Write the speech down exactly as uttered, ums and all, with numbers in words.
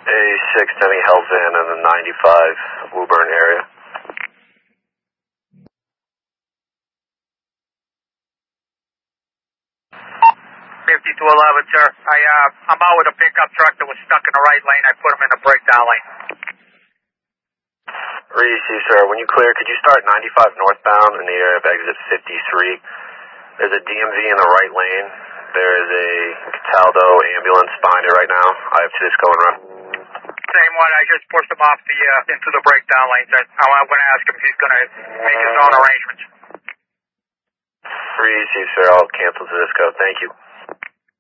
A six Demi Hellvan in the ninety-five Woburn area. fifty-two eleven, sir. I, uh, I'm out with a pickup truck that was stuck in the right lane. I put him in the breakdown lane. Receive, sir. When you clear, could you start ninety-five northbound in the area of exit fifty-three? There's a D M V in the right lane. There is a Cataldo ambulance behind it right now. I have two going around. Same one. I just pushed him off the, uh, into the breakdown lane. So I'm going to ask him if he's going to make his own arrangements. Receive, sir. I'll cancel to this code. Thank you.